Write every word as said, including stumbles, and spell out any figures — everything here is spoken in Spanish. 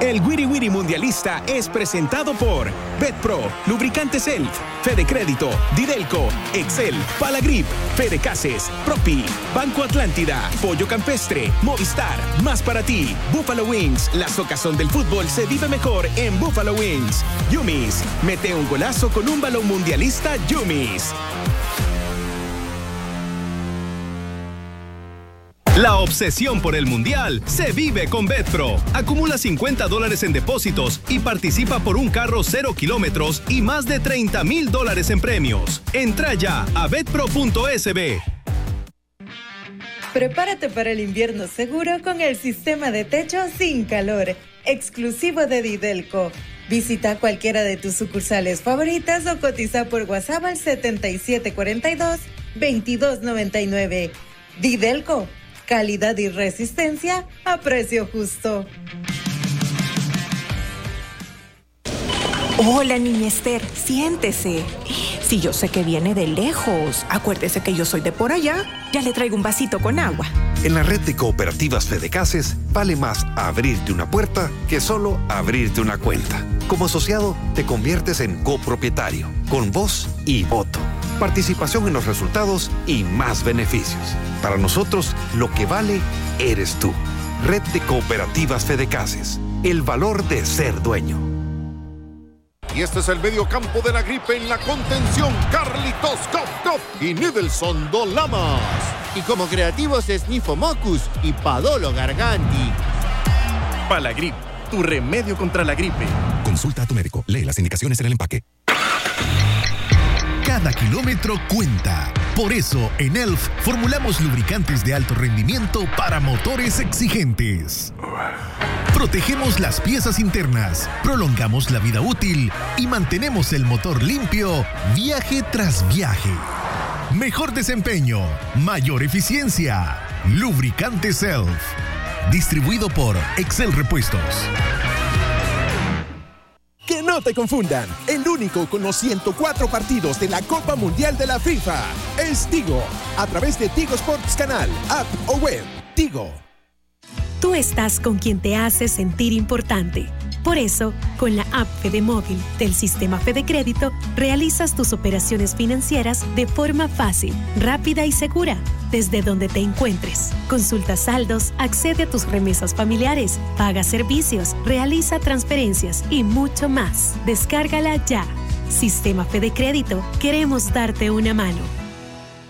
El Wiri Wiri Mundialista es presentado por Betpro, Lubricantes Elf, Fede Crédito, Didelco, Excel, Palagrip, Fede Cases, Propi, Banco Atlántida, Pollo Campestre, Movistar, Más para ti, Buffalo Wings, la socazón del fútbol se vive mejor en Buffalo Wings. Yumis, mete un golazo con un balón mundialista Yumis. La obsesión por el Mundial se vive con Betpro. Acumula cincuenta dólares en depósitos y participa por un carro cero kilómetros y más de treinta mil dólares en premios. Entra ya a betpro punto es be. Prepárate para el invierno seguro con el sistema de techo sin calor, exclusivo de Didelco. Visita cualquiera de tus sucursales favoritas o cotiza por WhatsApp al setenta y siete cuarenta y dos, veintidós noventa y nueve. Didelco. Calidad y resistencia a precio justo. Hola, niña Esther, siéntese. Si yo sé que viene de lejos, acuérdese que yo soy de por allá. Ya le traigo un vasito con agua. En la red de cooperativas Fedecases vale más abrirte una puerta que solo abrirte una cuenta. Como asociado, te conviertes en copropietario, con voz y voto, participación en los resultados y más beneficios. Para nosotros, lo que vale eres tú. Red de Cooperativas Fedecases. El valor de ser dueño. Y este es el medio campo de la gripe en la contención. Carlitos Goff Goff y Nidelson Dolamas. Y como creativos es Nifomocus y Padolo Garganti. Palagrip, tu remedio contra la gripe. Consulta a tu médico. Lee las indicaciones en el empaque. Cada kilómetro cuenta. Por eso, en E L F formulamos lubricantes de alto rendimiento para motores exigentes. Protegemos las piezas internas, prolongamos la vida útil y mantenemos el motor limpio viaje tras viaje. Mejor desempeño, mayor eficiencia. Lubricantes E L F. Distribuido por Excel Repuestos. Que no te confundan, el único con los ciento cuatro partidos de la Copa Mundial de la FIFA es Tigo, a través de Tigo Sports Canal, app o web. Tigo. Tú estás con quien te hace sentir importante. Por eso, con la app Fede Móvil del sistema Fede Crédito, realizas tus operaciones financieras de forma fácil, rápida y segura, desde donde te encuentres. Consulta saldos, accede a tus remesas familiares, paga servicios, realiza transferencias y mucho más. Descárgala ya. Sistema Fede Crédito, queremos darte una mano.